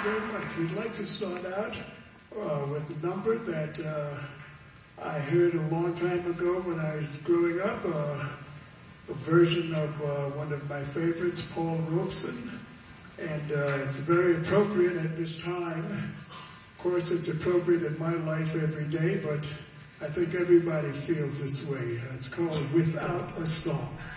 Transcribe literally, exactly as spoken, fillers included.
very much. We'd like to start out uh, with a number that uh, I heard a long time ago when I was growing up, uh, a version of uh, one of my favorites, Paul Robeson, and uh, it's very appropriate at this time. Of course, it's appropriate in my life every day, but I think everybody feels this way. It's called Without a Song.